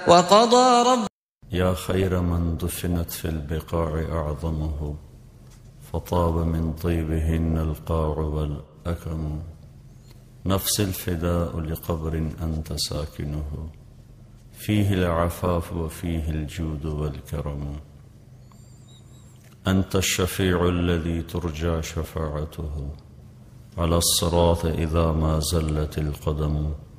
وقضى رب. يا خير من دفنت في البقاع أعظمه، فطاب من طيبهن القاع والأكم. نفس الفداء لقبر أنت ساكنه، فيه العفاف وفيه الجود والكرم. أنت الشفيع الذي ترجى شفاعته على الصراط إذا ما زلت القدم.